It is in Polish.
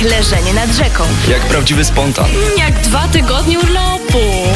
Jak leżenie nad rzeką. Jak prawdziwy spontan. Jak 2 tygodnie urlopu.